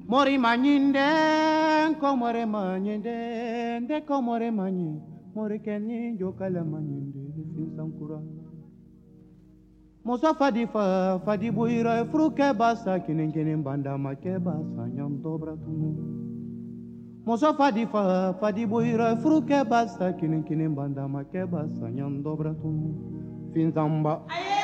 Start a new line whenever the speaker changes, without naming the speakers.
Mori manyinde, komore manyinde, de komore manyinde, mori kenyi jokala manyinde, finsankura. Musa fadi buira, fruke basa, kinin banda make basa, nyam dobra tunu. Musa fadi buira, fruke basa, kinin banda make basa, nyam dobra tunu. Finzamba. Aye!